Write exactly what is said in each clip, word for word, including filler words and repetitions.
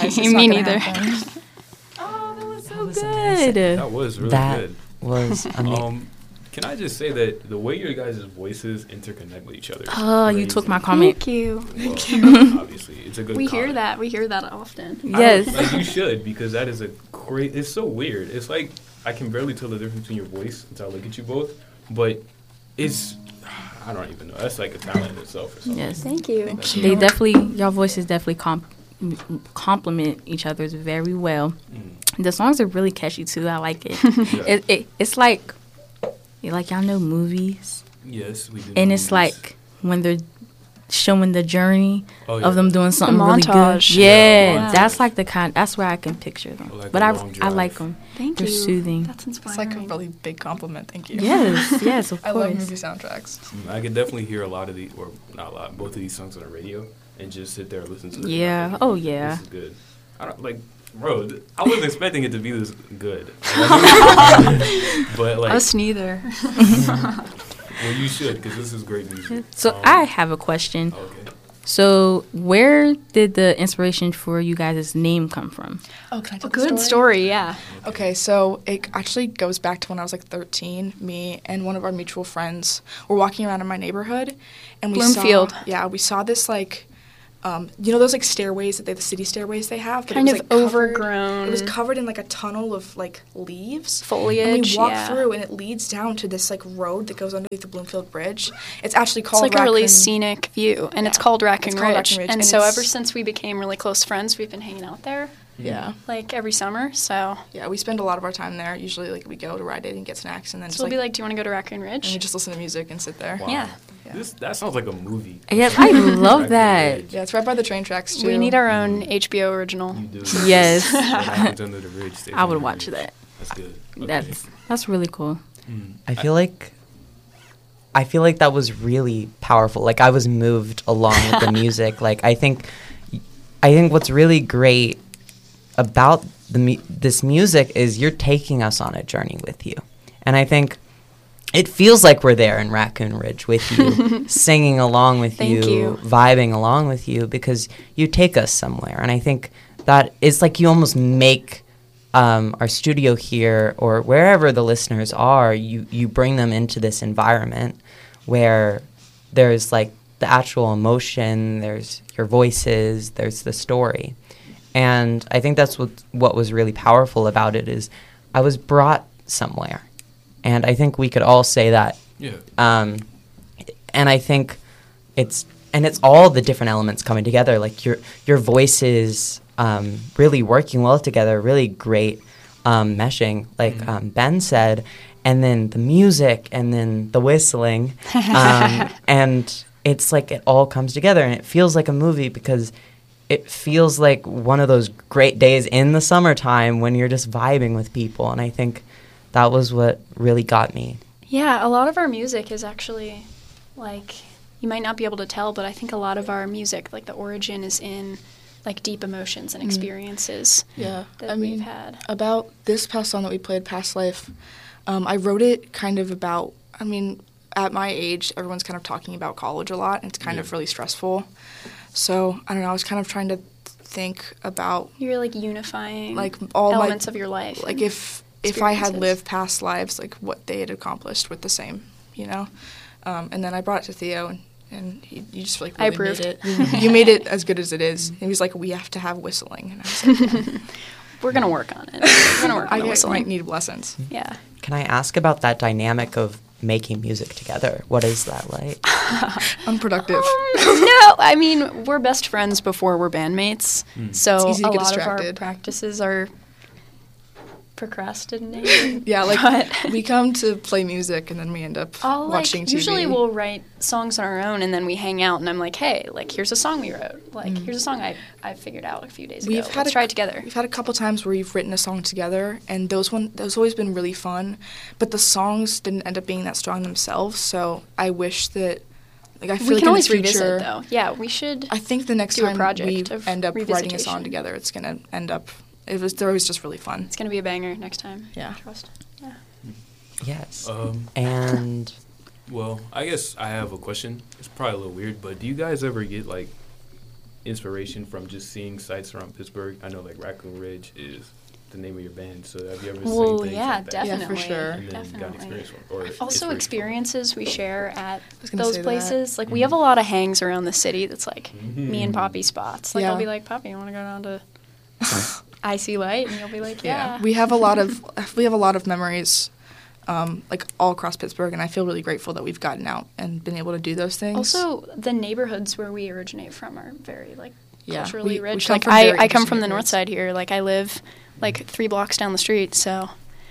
guys. It's Me not gonna neither. happen. Oh, that was so was amazing. good. That was really That good. was amazing. Um, can I just say that the way your guys' voices interconnect with each other? is Oh, you crazy. took my comment. Thank you. Well, obviously, it's a good. We hear comment. that. We hear that often. I don't- Yes. like you should, because that is a great. It's so weird. It's like I can barely tell the difference between your voice until I look at you both. But it's I don't even know. That's like a talent in itself or something. Yes. Thank you. Thank That's you. They definitely, your voices definitely comp- complement each other's very well. Mm. The songs are really catchy too. I like it. Yeah. it, it it's like, like y'all know movies, Yes, we do. and it's movies. like when they're showing the journey Oh, yeah. of them doing something really montage. good. Yeah, Yeah, that's montage. like the kind. That's where I can picture them. Or like but a I long I drive. like them. Thank They're you. soothing. That's It's inspiring. like a really big compliment. Thank you. Yes, yes, of I course. love movie soundtracks. Mm, I can definitely hear a lot of the, or not a lot, both of these songs on the radio, and just sit there and listen to them. Yeah. Like, Oh, yeah. This is good. I don't like, bro. th- I wasn't expecting it to be this good. but like, Us neither. well, you should, because this is great music. So Um, I have a question. Okay. So where did the inspiration for you guys' name come from? Oh, can I tell A the good story? story, yeah. Okay, so it actually goes back to when I was like thirteen. Me and one of our mutual friends were walking around in my neighborhood, and we Bloomfield. saw yeah we saw this like, um, you know those like stairways that they the city stairways they have, but Kind it was, of like, covered- overgrown. It was covered in like a tunnel of like leaves. Foliage, And we walk yeah. through, and it leads down to this like road that goes underneath the Bloomfield Bridge. It's actually It's called like a really Raccoon- scenic view, and it's Yeah. called Raccoon It's called Ridge. Raccoon Ridge, And and so it's- ever since we became really close friends, we've been hanging out there, Yeah. like every summer. So, Yeah, we spend a lot of our time there. Usually, like we go to Rite Aid and get snacks, and then so just we'll like, be like, "Do you want to go to Raccoon and Ridge?" we just listen to music and sit there. Wow. Yeah. Yeah. This that sounds like a movie. Yes, I love Raccoon that. Ridge. Yeah, it's right by the train tracks too. We need our own H B O original. You do. Yes. What happens under the ridge stays I under would the watch ridge. that. That's good. Okay. That's that's really cool. Mm. I feel like I feel like that was really powerful. Like I was moved along with the music. Like I think I think what's really great about the mu- this music is you're taking us on a journey with you. And I think it feels like we're there in Raccoon Ridge with you, singing along with Thank you, you. vibing along with you because you take us somewhere. And I think that it's like you almost make um, our studio here or wherever the listeners are, you, you bring them into this environment where there's like the actual emotion, there's your voices, there's the story. And I think that's what what was really powerful about it is I was brought somewhere. And I think we could all say that. Yeah. Um, and I think it's and it's all the different elements coming together, like your your voices um, really working well together, really great um, meshing, like Mhm. um, Ben said, and then the music, and then the whistling, um, and it's like it all comes together, and it feels like a movie because it feels like one of those great days in the summertime when you're just vibing with people, and I think that was what really got me. Yeah, a lot of our music is actually, like, you might not be able to tell, but I think a lot of our music, like, the origin is in, like, deep emotions and Mm. experiences Yeah, that I we've mean, had. about this past song that we played, Past Life, um, I wrote it kind of about, I mean, at my age, everyone's kind of talking about college a lot, and it's kind Yeah. of really stressful. So, I don't know, I was kind of trying to think about, You're, like, unifying like, all elements my, of your life. like, and- if if I had experiences. lived past lives, like, what they had accomplished with the same, you know? Um, and then I brought it to Theo, and, and he, you just, like, I really approved. made it. You made it as good as it is. And he was like, we have to have whistling. And I was like, yeah. We're going to work on it. We're going to work on I the guess whistling. might need lessons. Yeah. Can I ask about that dynamic of making music together? What is that like? Unproductive. No, I mean, we're best friends before we're bandmates. Mm. So It's easy to a get lot of our distracted. practices are procrastinating. Yeah, like But- we come to play music and then we end up I'll, like, watching T V. usually we'll write songs on our own and then we hang out and I'm like, hey, like, here's a song we wrote. Like, here's a song I, I figured out a few days Mm. We've ago. had Let's a, try it together. We've had a couple times where we've written a song together, and those one those always been really fun. But the songs didn't end up being that strong themselves. So I wish that, like, I feel We like can in always the future, revisit, though. Yeah, we should. I think the next do a time project we of end up writing a song revisitation. together, it's gonna end up. It was they're always just really fun. It's going to be a banger next time. Yeah. Trust. Yeah. Yes. Um, And well, I guess I have a question. It's probably a little weird, but do you guys ever get like inspiration from just seeing sights around Pittsburgh? I know like Raccoon Ridge is the name of your band, so have you ever seen Well, things yeah, like that? definitely. Yeah, for sure. And then got Definitely. experience from, or Also, inspiration from- experiences we share at was gonna those say that. places. Like, we have a lot of hangs around the city that's like Mhm. me and Poppy spots. Like, Yeah. I'll be like, Poppy, you want to go down to Icy Light? And you'll be like, yeah. We have a lot of we have a lot of memories, um, like all across Pittsburgh, and I feel really grateful that we've gotten out and been able to do those things. Also, the neighborhoods where we originate from are very, like, Yeah, culturally we- we rich. come Like, from I, very I come interesting from the north neighborhoods. side here. Like, I live, like, three blocks down the street. So,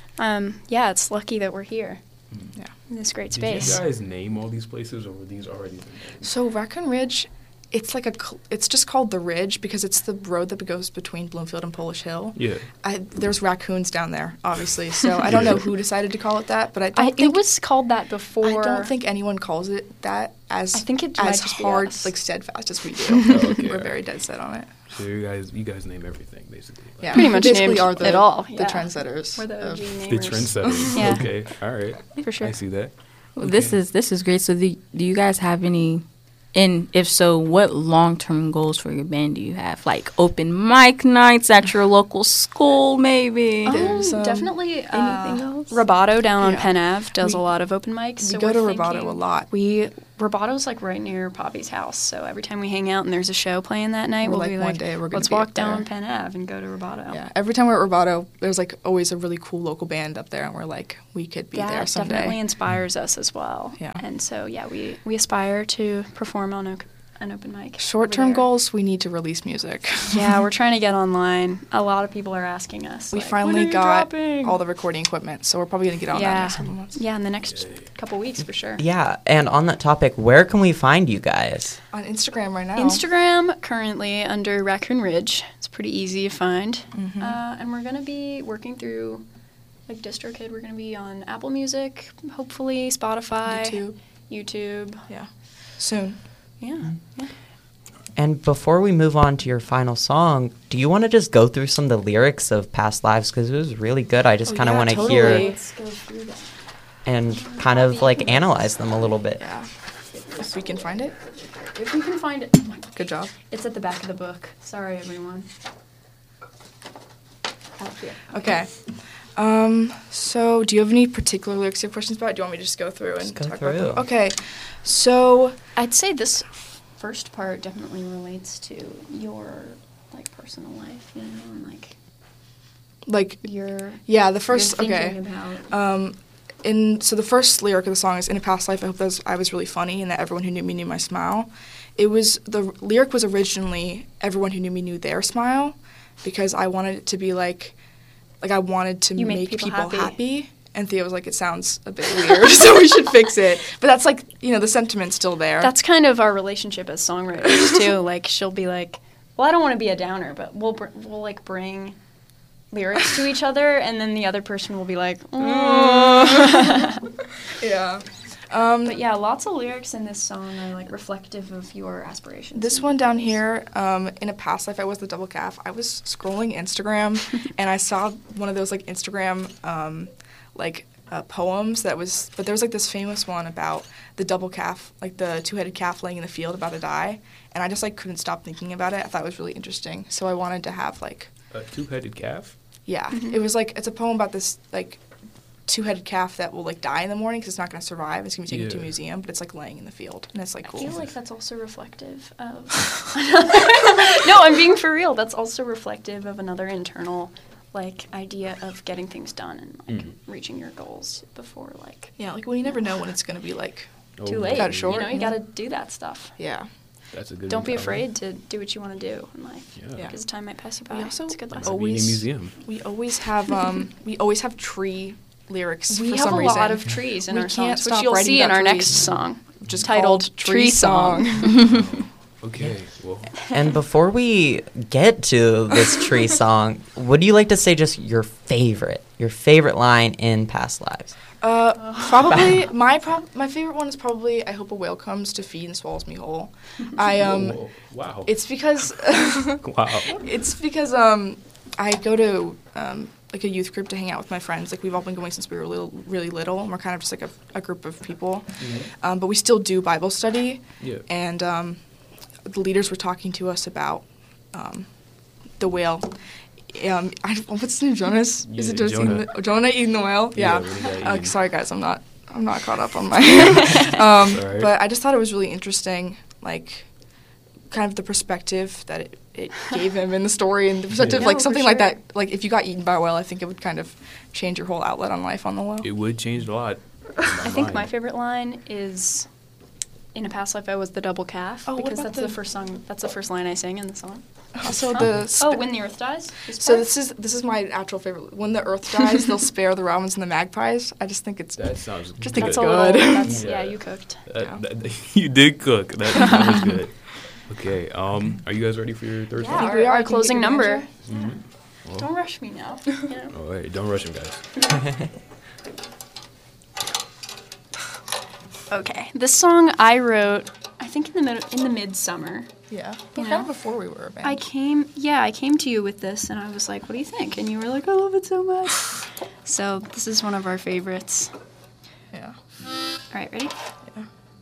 um, yeah, it's lucky that we're here yeah. in this great Did space. you guys name all these places, or were these already the names? So Raccoon Ridge, it's like a cl- it's just called the Ridge because it's the road that goes between Bloomfield and Polish Hill. Yeah. I, there's raccoons down there, obviously. So I don't know who decided to call it that, but I don't I, think it was called that before. I don't think anyone calls it that as I think it might as just be hard, us. like steadfast as we do. Oh, okay. We're very dead set on it. So you guys, you guys name everything basically. Like, Yeah, Pretty we much basically named are the it all, the yeah. trendsetters. We're the O G of- The namers. trendsetters. Yeah. Okay. All right. For sure. I see that. This Okay. is this is great. So do, do you guys have any? And if so, what long-term goals for your band do you have? Like open mic nights at your local school, maybe? Um, There's, um, definitely uh, anything else? Roboto down on Yeah. Penn Ave does We- a lot of open mics. we so go we're to Roboto thinking- a lot. We Roboto's like right near Poppy's house, so every time we hang out and there's a show playing that night, We're we'll like, be one like, day we're gonna let's be walk up down there. on Penn Ave and go to Roboto. Yeah, every time we're at Roboto, there's like always a really cool local band up there, and we're like, we could be that there someday. definitely inspires us as well. Yeah. And so yeah, we we aspire to perform on o- an open mic. Short-term over there. goals, we need to release music. Yeah, we're trying to get online. A lot of people are asking us. we like, finally "When are you got dropping?" all the recording equipment, so we're probably gonna get on that yeah, next couple months. yeah, in the next couple weeks for sure. Yeah, and on that topic, where can we find you guys? On Instagram right now. Instagram currently under Raccoon Ridge. It's pretty easy to find. Mhm. Uh, and we're going to be working through, like DistroKid, we're going to be on Apple Music, hopefully, Spotify, YouTube. YouTube. Yeah, soon. Yeah. yeah. And before we move on to your final song, do you want to just go through some of the lyrics of Past Lives? Because it was really good. I just Oh, kind of yeah, want to totally. hear Let's go through that. and kind of like analyze them a little bit. Yeah, if we can find it. If we can find it. Oh my gosh. Good job. It's at the back of the book. Sorry, everyone. Out here. Okay. Um, so, do you have any particular lyrics you have questions about? Do you want me to just go through and Just go talk about them? through. Okay. So, I'd say this first part definitely relates to your, like, personal life, you know, and, like, like, your... yeah, the first. you're Okay. thinking about. Um, in so the first lyric of the song is "In a past life, I hope that was, I was really funny and that everyone who knew me knew my smile." It was the lyric was originally "Everyone who knew me knew their smile," because I wanted it to be like, like I wanted to You make make, people people, happy. happy. And Theo was like, "It sounds a bit weird, so we should fix it." But that's like, you know, the sentiment's still there. That's kind of our relationship as songwriters too. Like she'll be like, "Well, I don't want to be a downer, but we'll br- we'll like bring lyrics to each other," and then the other person will be like, "Oh." yeah. Um, But yeah, lots of lyrics in this song are like reflective of your aspirations. This and one down goals. here, um, in a past life, I was the double calf. I was scrolling Instagram, and I saw one of those like Instagram, um, like uh, poems that was. But there was like this famous one about the double calf, like the two-headed calf laying in the field about to die, and I just like couldn't stop thinking about it. I thought it was really interesting, so I wanted to have like, A two-headed calf. yeah, it was like it's a poem about this like two-headed calf that will like die in the morning because it's not going to survive. It's going to be taken to a Yeah. museum, but it's like laying in the field, and it's like I cool. feel like that's also reflective of. No, I'm being for real. That's also reflective of another internal, like, idea of getting things done and like Mhm. reaching your goals before like Yeah, like when you never know when it's going to be like, too Oh, late. Cut it short, you know, you yeah. got to do that stuff. yeah. That's a good. Don't be mentality. afraid to do what you want to do in life. Yeah. Yeah. Because time might pass you by. We also it's a good Like lesson. being in a always- museum. We always have um we always have tree lyrics We for have some a reason. lot of trees in We our can't songs, which stop you'll writing see in about our next trees. song, Which is titled called Tree Tree Song. Song. Okay. Well, And before we get to this tree song, would you like to say just your favorite, your favorite line in Past Lives? Uh, probably my prob- my favorite one is probably "I hope a whale comes to feed and swallows me whole." I um, whoa, wow. it's because wow. it's because um, I go to um like a youth group to hang out with my friends. Like we've all been going since we were little, really little, and we're kind of just like a, a group of people. Um, but we still do Bible study, Yeah. and um, the leaders were talking to us about um, the whale. Um, I, what's his name? Jonas? Is Yeah, it just Jonah. Eating the, Jonah eating the whale? Yeah, Yeah. when he got Uh, eaten. sorry, guys, I'm not. I'm not caught up on my. um, Sorry. but I just thought it was really interesting, like, kind of the perspective that it, it gave him in the story, and the perspective, Yeah, like for something like sure. that. Like, if you got eaten by a whale, I think it would kind of change your whole outlet on life on the whale. It would change a lot. I think my favorite line is, "In a past life, I was the double calf," Oh, what because about that's the, the- first song. That's the first line I sang in the song. Also, Huh? the oh, sp- when the earth dies. This So part? this is this is my actual favorite. When the earth dies, they'll spare the robins and the magpies. I just think it's That sounds Just good. think that's it's a little. good. That's, yeah. Yeah. you cooked. That- Yeah. that- you did cook. That, that was good. Okay. Um, are you guys ready for your third Yeah, song? think our, we are. our I think we closing can number. manage Well, Don't rush me now. You know? all right. Don't rush him, guys. Okay, this song I wrote, I think in the mid in the midsummer. yeah. You But kind know? of before we were a band. I came, yeah, I came to you with this, and I was like, "What do you think?" And you were like, "I love it so much." So this is one of our favorites. yeah. All right, ready? Yeah.